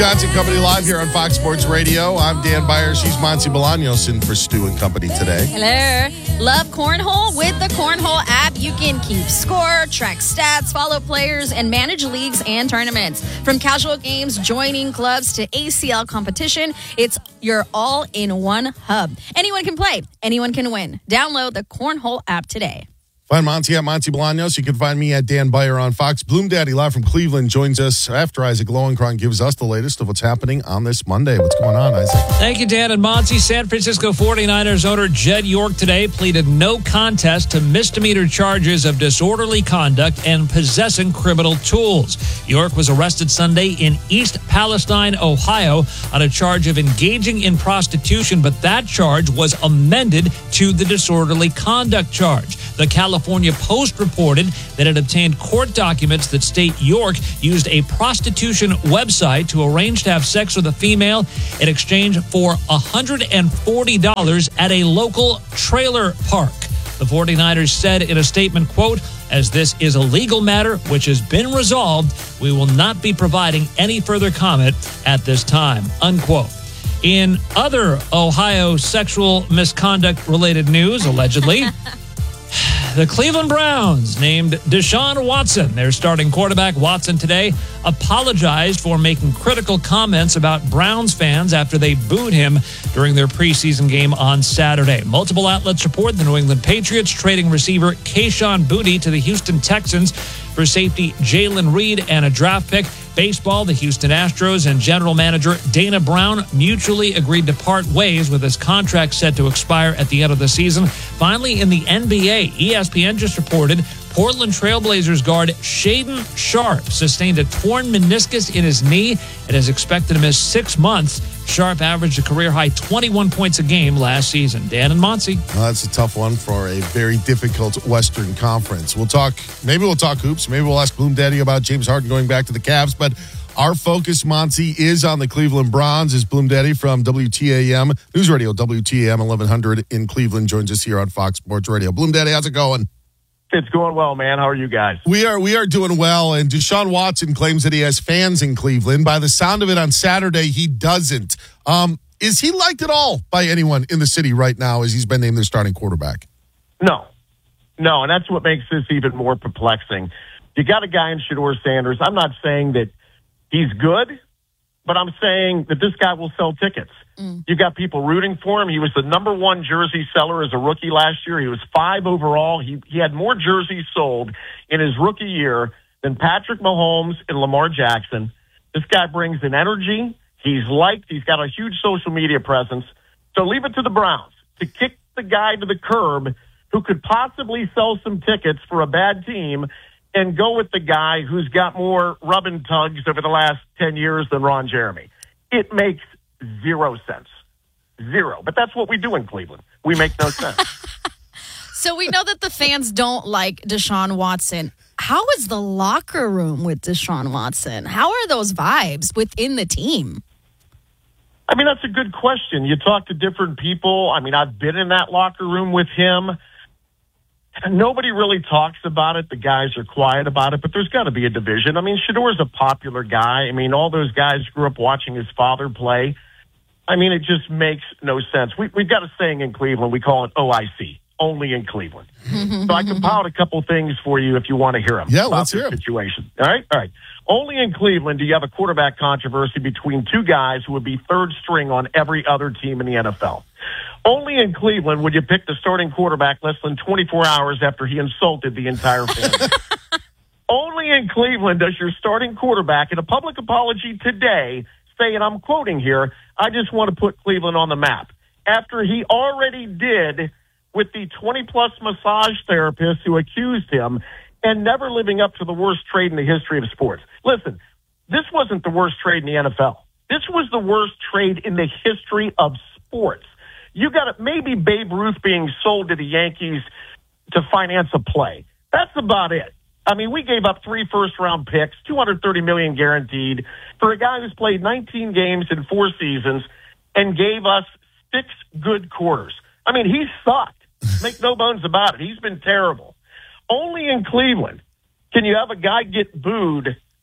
Gotcha Company live here on Fox Sports Radio. I'm Dan Byers. She's Monty Bolaños in for Stu and Company today. Hello. Love Cornhole? With the Cornhole app, you can keep score, track stats, follow players, and manage leagues and tournaments. From casual games, joining clubs, to ACL competition, it's your all-in-one hub. Anyone can play. Anyone can win. Download the Cornhole app today. Find Monty at Monty Bolaños. You can find me at Dan Byer on Fox. Bloom Daddy live from Cleveland joins us after Isaac Lowenkron gives us the latest of what's happening on this Monday. What's going on, Isaac? Thank you, Dan and Monty. San Francisco 49ers owner Jed York today pleaded no contest to misdemeanor charges of disorderly conduct and possessing criminal tools. York was arrested Sunday in East Palestine, Ohio, on a charge of engaging in prostitution, but that charge was amended to the disorderly conduct charge. The California Post reported that it obtained court documents that state York used a prostitution website to arrange to have sex with a female in exchange for $140 at a local trailer park. The 49ers said in a statement, quote, "As this is a legal matter which has been resolved, we will not be providing any further comment at this time," unquote. In other Ohio sexual misconduct-related news, allegedly, the Cleveland Browns named Deshaun Watson their starting quarterback. Watson today apologized for making critical comments about Browns fans after they booed him during their preseason game on Saturday. Multiple outlets report the New England Patriots trading receiver Kayshon Boutte to the Houston Texans for safety Jalen Reed and a draft pick. Baseball, the Houston Astros and general manager Dana Brown mutually agreed to part ways with his contract set to expire at the end of the season. Finally, in the NBA, ESPN just reported Portland Trailblazers guard Shaedon Sharpe sustained a torn meniscus in his knee and is expected to miss 6 months. Sharpe averaged a career-high 21 points a game last season. Dan and Monty. Well, that's a tough one for a very difficult Western Conference. Maybe we'll talk hoops. Maybe we'll ask Bloom Daddy about James Harden going back to the Cavs. But our focus, Monty, is on the Cleveland Browns. As Bloom Daddy from WTAM, News Radio, WTAM 1100 in Cleveland, joins us here on Fox Sports Radio. Bloom Daddy, how's it going? It's going well, man. How are you guys? We are doing well, and Deshaun Watson claims that he has fans in Cleveland. By the sound of it on Saturday, he doesn't. Is he liked at all by anyone in the city right now as he's been named their starting quarterback? No, and that's what makes this even more perplexing. You got a guy in Shedeur Sanders. I'm not saying that he's good, but I'm saying that this guy will sell tickets. You've got people rooting for him. He was the number one jersey seller as a rookie last year. He was 5 overall. He had more jerseys sold in his rookie year than Patrick Mahomes and Lamar Jackson. This guy brings an energy. He's liked. He's got a huge social media presence. So leave it to the Browns to kick the guy to the curb who could possibly sell some tickets for a bad team and go with the guy who's got more rub and tugs over the last 10 years than Ron Jeremy. It makes zero sense. Zero. But that's what we do in Cleveland. We make no sense. So we know that the fans don't like Deshaun Watson. How is the locker room with Deshaun Watson? How are those vibes within the team? I mean, that's a good question. You talk to different people. I mean, I've been in that locker room with him. Nobody really talks about it. The guys are quiet about it, but there's got to be a division. I mean, Shedeur's a popular guy. I mean, all those guys grew up watching his father play. I mean, it just makes no sense. We've got a saying in Cleveland. We call it OIC, only in Cleveland. So I compiled a couple things for you if you want to hear them. Yeah, let's hear them. Situation. All right. Only in Cleveland do you have a quarterback controversy between two guys who would be third string on every other team in the NFL. Only in Cleveland would you pick the starting quarterback less than 24 hours after he insulted the entire family. Only in Cleveland does your starting quarterback, in a public apology today, say, and I'm quoting here, "I just want to put Cleveland on the map," after he already did with the 20-plus massage therapists who accused him and never living up to the worst trade in the history of sports. Listen, this wasn't the worst trade in the NFL. This was the worst trade in the history of sports. You got it. Maybe Babe Ruth being sold to the Yankees to finance a play. That's about it. I mean, we gave up 3 first-round picks, $230 million guaranteed, for a guy who's played 19 games in 4 seasons and gave us 6 good quarters. I mean, he sucked. Make no bones about it. He's been terrible. Only in Cleveland can you have a guy get booed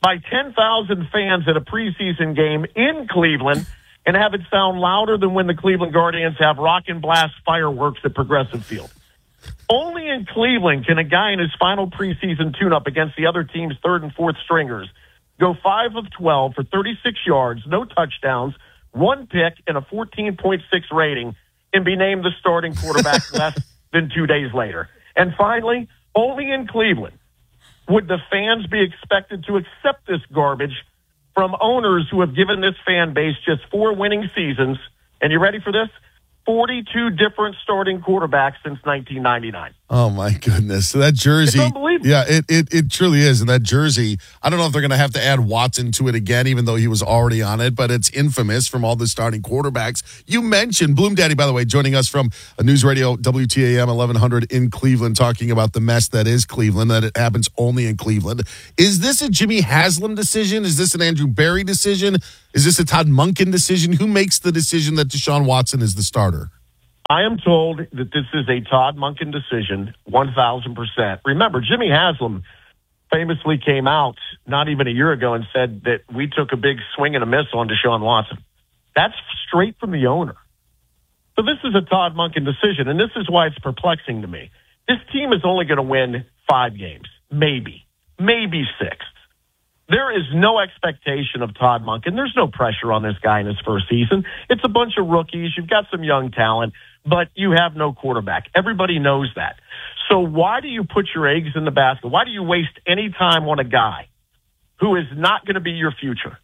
by 10,000 fans at a preseason game in Cleveland and have it sound louder than when the Cleveland Guardians have rock and blast fireworks at Progressive Field. Only in Cleveland can a guy in his final preseason tune-up against the other team's third and fourth stringers go 5 of 12 for 36 yards, no touchdowns, 1 pick, and a 14.6 rating, and be named the starting quarterback less than 2 days later. And finally, only in Cleveland would the fans be expected to accept this garbage from owners who have given this fan base just 4 winning seasons. And you ready for this? 42 different starting quarterbacks since 1999. Oh, my goodness. So that jersey. It's unbelievable. Yeah, it truly is. And that jersey, I don't know if they're going to have to add Watson to it again, even though he was already on it, but it's infamous from all the starting quarterbacks. You mentioned Bloom Daddy, by the way, joining us from a News Radio WTAM 1100 in Cleveland, talking about the mess that is Cleveland, that it happens only in Cleveland. Is this a Jimmy Haslam decision? Is this an Andrew Berry decision? Is this a Todd Monken decision? Who makes the decision that Deshaun Watson is the starter? I am told that this is a Todd Monken decision, 1,000%. Remember, Jimmy Haslam famously came out not even a year ago and said that we took a big swing and a miss on Deshaun Watson. That's straight from the owner. So this is a Todd Monken decision, and this is why it's perplexing to me. This team is only going to win 5 games, maybe 6. There is no expectation of Todd Monken. There's no pressure on this guy in his first season. It's a bunch of rookies. You've got some young talent, but you have no quarterback. Everybody knows that. So why do you put your eggs in the basket? Why do you waste any time on a guy who is not going to be your future?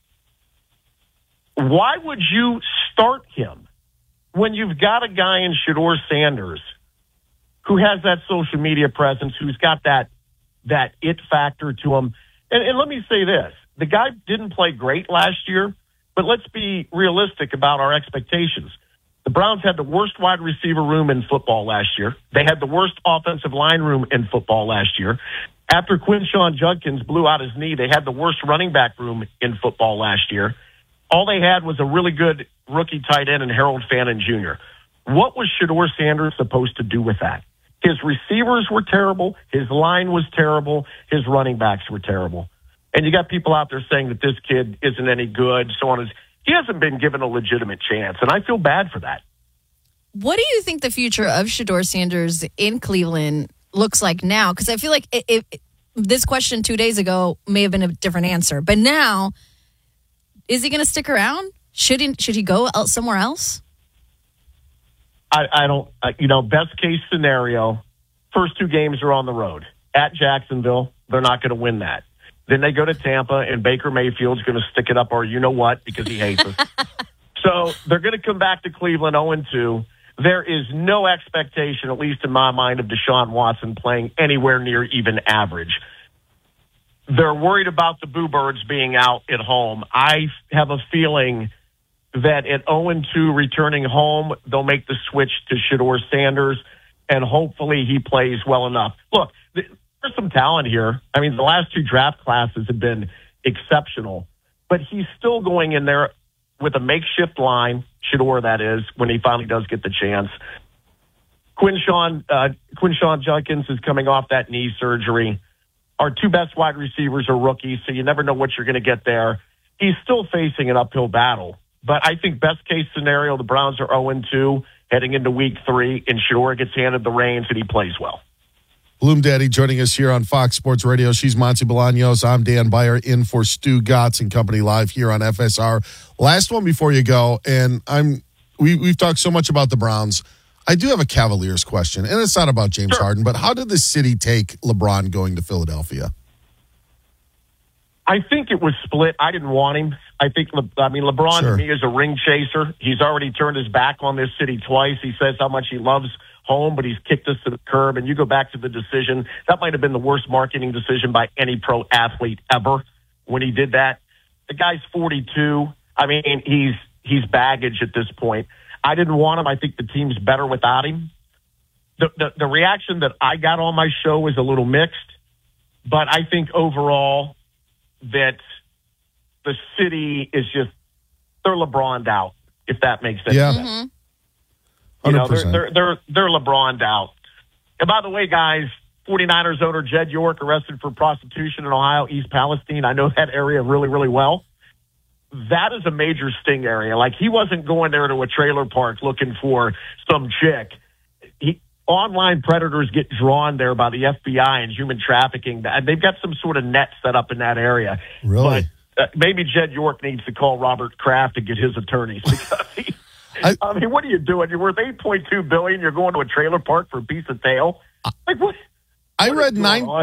Why would you start him when you've got a guy in Shedeur Sanders who has that social media presence, who's got that it factor to him? And let me say this. The guy didn't play great last year, but let's be realistic about our expectations. The Browns had the worst wide receiver room in football last year. They had the worst offensive line room in football last year. After Quinshon Judkins blew out his knee, they had the worst running back room in football last year. All they had was a really good rookie tight end in Harold Fannin Jr. What was Shedeur Sanders supposed to do with that? His receivers were terrible. His line was terrible. His running backs were terrible. And you got people out there saying that this kid isn't any good, so on. He hasn't been given a legitimate chance, and I feel bad for that. What do you think the future of Shedeur Sanders in Cleveland looks like now? Because I feel like this question 2 days ago may have been a different answer. But now, is he going to stick around? Should he go somewhere else? I don't, best case scenario, first 2 games are on the road. At Jacksonville, they're not going to win that. Then they go to Tampa, and Baker Mayfield's going to stick it up, or you know what, because he hates us. So they're going to come back to Cleveland 0-2. There is no expectation, at least in my mind, of Deshaun Watson playing anywhere near even average. They're worried about the Boo Birds being out at home. I have a feeling that at 0-2 returning home, they'll make the switch to Shedeur Sanders, and hopefully he plays well enough. Look, there's some talent here. I mean, the last 2 draft classes have been exceptional, but he's still going in there with a makeshift line, Shedeur that is, when he finally does get the chance. Quinshon Judkins is coming off that knee surgery. Our 2 best wide receivers are rookies, so you never know what you're going to get there. He's still facing an uphill battle. But I think best case scenario, the Browns are 0-2 heading into week 3, and Shedeur gets handed the reins and he plays well. Bloom Daddy joining us here on Fox Sports Radio. She's Monty Bolaños. I'm Dan Beyer in for Stu Gotts and company live here on FSR. Last one before you go, and we've talked so much about the Browns. I do have a Cavaliers question, and it's not about James Harden, but how did the city take LeBron going to Philadelphia? I think it was split. I didn't want him. LeBron to me is a ring chaser. He's already turned his back on this city twice. He says how much he loves home, but he's kicked us to the curb. And you go back to the decision, that might have been the worst marketing decision by any pro athlete ever when he did that. The guy's 42. I mean, he's baggage at this point. I didn't want him. I think the team's better without him. The reaction that I got on my show was a little mixed, but I think overall that the city is they're LeBron'd out, if that makes sense. Yeah. Mm-hmm. You know, they're LeBron'd out. And by the way, guys, 49ers owner Jed York arrested for prostitution in Ohio, East Palestine. I know that area really, really well. That is a major sting area. Like, he wasn't going there to a trailer park looking for some chick. Online predators get drawn there by the FBI and human trafficking. They've got some sort of net set up in that area. Really? But maybe Jed York needs to call Robert Kraft to get his attorneys. Because I mean, what are you doing? You're worth $8.2 billion. You're going to a trailer park for a piece of tail. Like, what? I read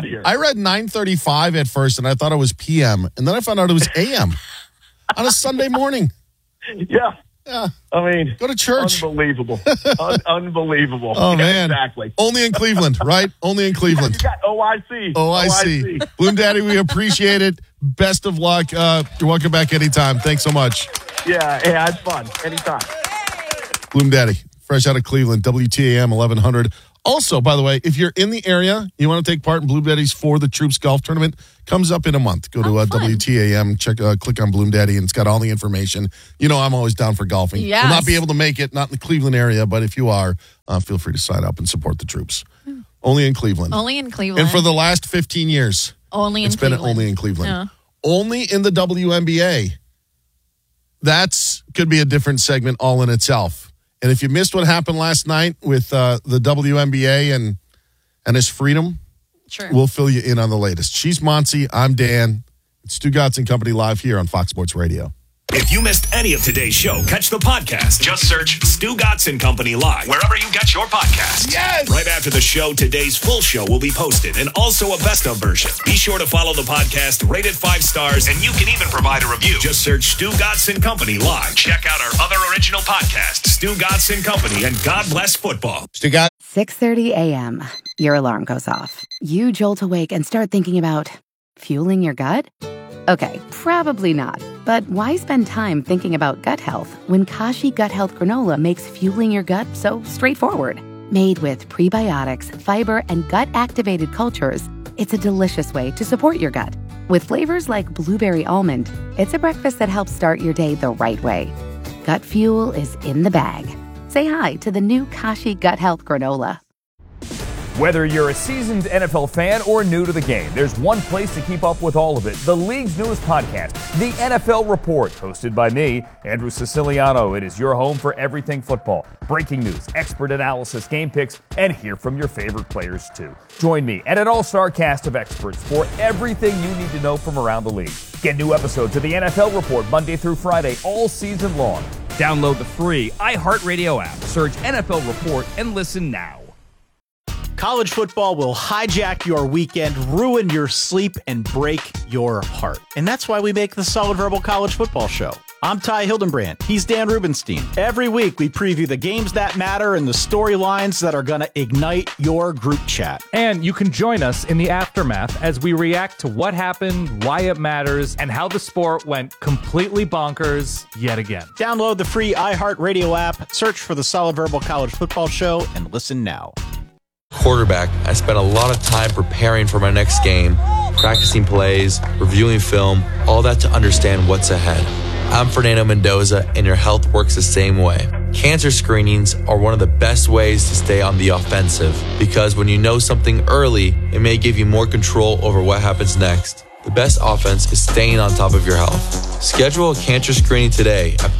9:35 at first, and I thought it was PM, and then I found out it was AM on a Sunday morning. Yeah. I mean, go to church. Unbelievable. Unbelievable. Oh, man. Exactly. Only in Cleveland, right? Only in Cleveland. You got OIC. OIC. Bloom Daddy, we appreciate it. Best of luck. You're welcome back anytime. Thanks so much. Yeah, it's fun. Anytime. Bloom Daddy, fresh out of Cleveland, WTAM 1100. Also, by the way, if you're in the area, you want to take part in Bloom Daddy's For the Troops golf tournament, comes up in a month. Go to WTAM, click on Bloom Daddy, and it's got all the information. You know I'm always down for golfing. Yes. Will not be able to make it, not in the Cleveland area, but if you are, feel free to sign up and support the troops. Only in Cleveland. Only in Cleveland. And for the last 15 years, it's been only in Cleveland. Yeah. Only in the WNBA. That's could be a different segment all in itself. And if you missed what happened last night with the WNBA and his freedom, sure, we'll fill you in on the latest. She's Monty. I'm Dan. It's Stu Gotts and Company live here on Fox Sports Radio. If you missed any of today's show, catch the podcast. Just search Stu Gotts and Company live wherever you get your podcasts. Yes! Right after the show, today's full show will be posted and also a best of version. Be sure to follow the podcast, rate it 5 stars, and you can even provide a review. Just search Stu Gotts and Company live. Check out our other original podcasts, Stu Gotts and Company and God Bless Football. Stu Gotts. 6:30 a.m. Your alarm goes off. You jolt awake and start thinking about fueling your gut? Okay, probably not. But why spend time thinking about gut health when Kashi Gut Health Granola makes fueling your gut so straightforward? Made with prebiotics, fiber, and gut-activated cultures, it's a delicious way to support your gut. With flavors like blueberry almond, it's a breakfast that helps start your day the right way. Gut fuel is in the bag. Say hi to the new Kashi Gut Health Granola. Whether you're a seasoned NFL fan or new to the game, there's one place to keep up with all of it. The league's newest podcast, The NFL Report, hosted by me, Andrew Siciliano. It is your home for everything football. Breaking news, expert analysis, game picks, and hear from your favorite players, too. Join me and an all-star cast of experts for everything you need to know from around the league. Get new episodes of The NFL Report Monday through Friday all season long. Download the free iHeartRadio app. Search NFL Report and listen now. College football will hijack your weekend, ruin your sleep, and break your heart. And that's why we make the Solid Verbal College Football Show. I'm Ty Hildenbrand. He's Dan Rubenstein. Every week, we preview the games that matter and the storylines that are going to ignite your group chat. And you can join us in the aftermath as we react to what happened, why it matters, and how the sport went completely bonkers yet again. Download the free iHeartRadio app, search for the Solid Verbal College Football Show, and listen now. Quarterback, I spent a lot of time preparing for my next game, practicing plays, reviewing film, all that to understand what's ahead. I'm Fernando Mendoza, and your health works the same way. Cancer screenings are one of the best ways to stay on the offensive, because when you know something early, it may give you more control over what happens next. The best offense is staying on top of your health. Schedule a cancer screening today at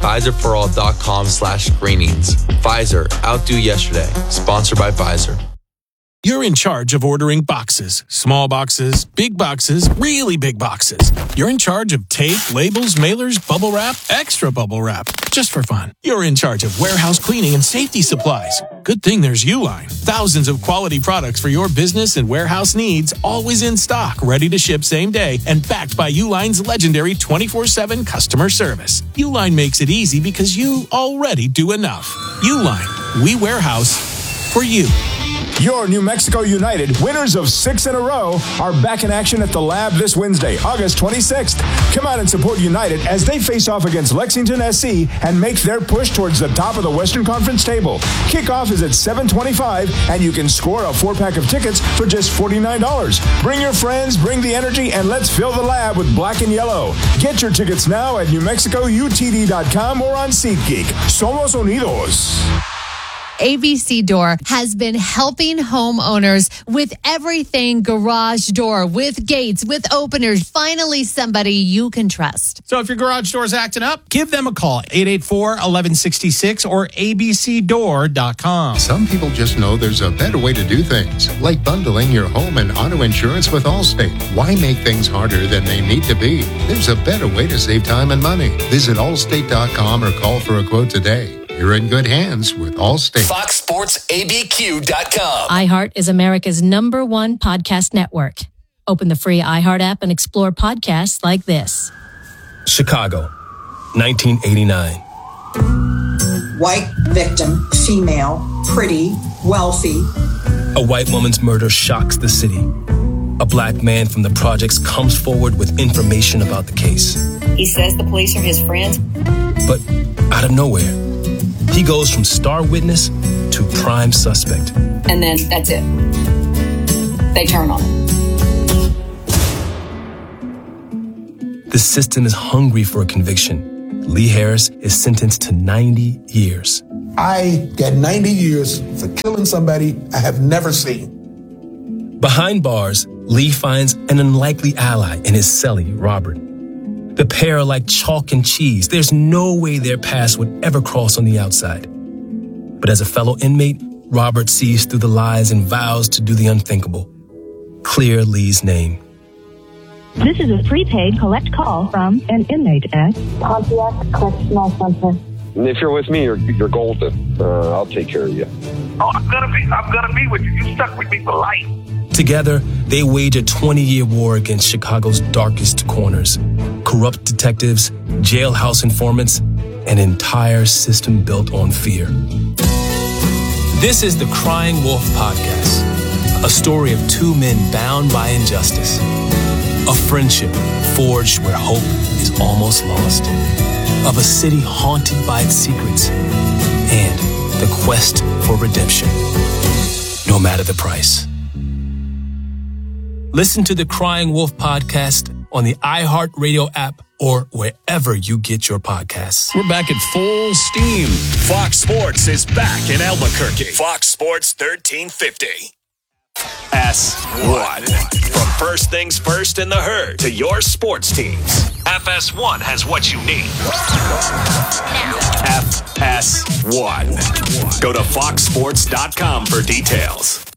PfizerForAll.com/screenings. Pfizer, outdo yesterday. Sponsored by Pfizer. You're in charge of ordering boxes. Small boxes, big boxes, really big boxes. You're in charge of tape, labels, mailers, bubble wrap, extra bubble wrap, just for fun. You're in charge of warehouse cleaning and safety supplies. Good thing there's Uline. Thousands of quality products for your business and warehouse needs, always in stock, ready to ship same day, and backed by Uline's legendary 24/7 customer service. Uline makes it easy because you already do enough. Uline, we warehouse for you. Your New Mexico United, winners of 6 in a row, are back in action at the Lab this Wednesday, August 26th. Come out and support United as they face off against Lexington SC and make their push towards the top of the Western Conference table. Kickoff is at 7:25, and you can score a 4-pack of tickets for just $49. Bring your friends, bring the energy, and let's fill the Lab with black and yellow. Get your tickets now at NewMexicoUTD.com or on SeatGeek. Somos Unidos. ABC Door has been helping homeowners with everything garage door, with gates, with openers. Finally, somebody you can trust. So if your garage door is acting up, give them a call, 884-1166 or abcdoor.com. Some people just know there's a better way to do things, like bundling your home and auto insurance with Allstate. Why make things harder than they need to be? There's a better way to save time and money. Visit allstate.com or call for a quote today. You're in good hands with Allstate. FoxSportsABQ.com. iHeart is America's #1 podcast network. Open the free iHeart app and explore podcasts like this. Chicago, 1989. White victim, female, pretty, wealthy. A white woman's murder shocks the city. A black man from the projects comes forward with information about the case. He says the police are his friends. But out of nowhere, he goes from star witness to prime suspect. And then that's it. They turn on him. The system is hungry for a conviction. Lee Harris is sentenced to 90 years. I got 90 years for killing somebody I have never seen. Behind bars, Lee finds an unlikely ally in his cellie, Robert. The pair are like chalk and cheese. There's no way their paths would ever cross on the outside. But as a fellow inmate, Robert sees through the lies and vows to do the unthinkable. Clear Lee's name. This is a prepaid collect call from an inmate at Pontiac Correctional Center. If you're with me, you're golden. I'll take care of you. Oh, I'm gonna be with you. You stuck with me for life. Together, they wage a 20-year war against Chicago's darkest corners. Corrupt detectives, jailhouse informants, an entire system built on fear. This is the Crying Wolf Podcast, a story of two men bound by injustice. A friendship forged where hope is almost lost. Of a city haunted by its secrets. And the quest for redemption, no matter the price. Listen to the Crying Wolf Podcast on the iHeartRadio app or wherever you get your podcasts. We're back at full steam. Fox Sports is back in Albuquerque. Fox Sports 1350. S1. From first things first in the herd to your sports teams, FS1 has what you need. FS1. Go to foxsports.com for details.